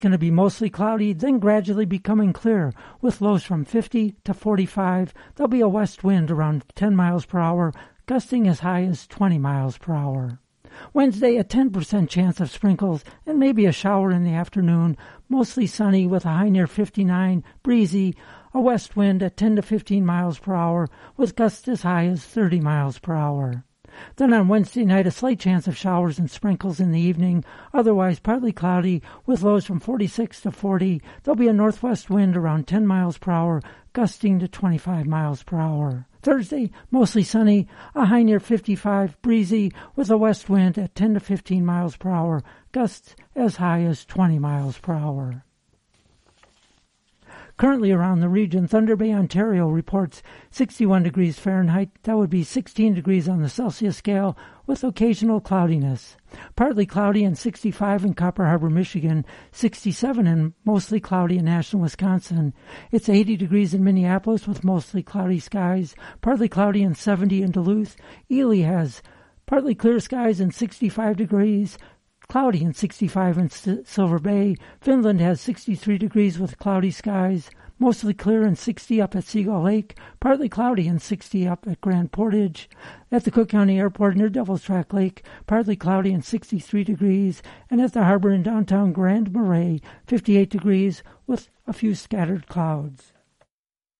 Going to be mostly cloudy, then gradually becoming clear with lows from 50 to 45. There'll be a west wind around 10 miles per hour, gusting as high as 20 miles per hour. Wednesday, a 10% chance of sprinkles and maybe a shower in the afternoon. Mostly sunny with a high near 59, breezy, a west wind at 10 to 15 miles per hour with gusts as high as 30 miles per hour. Then on Wednesday night, a slight chance of showers and sprinkles in the evening, otherwise partly cloudy with lows from 46 to 40. There'll be a northwest wind around 10 miles per hour, gusting to 25 miles per hour. Thursday, mostly sunny, a high near 55, breezy, with a west wind at 10 to 15 miles per hour, gusts as high as 20 miles per hour. Currently around the region, Thunder Bay, Ontario reports 61 degrees Fahrenheit. That would be 16 degrees on the Celsius scale with occasional cloudiness. Partly cloudy and 65 in Copper Harbor, Michigan, 67 and mostly cloudy in Ashland, Wisconsin. It's 80 degrees in Minneapolis with mostly cloudy skies, partly cloudy and 70 in Duluth. Ely has partly clear skies and 65 degrees. Cloudy and 65 in Silver Bay. Finland has 63 degrees with cloudy skies, mostly clear and 60 up at Seagull Lake, partly cloudy and 60 up at Grand Portage. At the Cook County Airport near Devil's Track Lake, partly cloudy and 63 degrees, and at the harbor in downtown Grand Marais, 58 degrees with a few scattered clouds.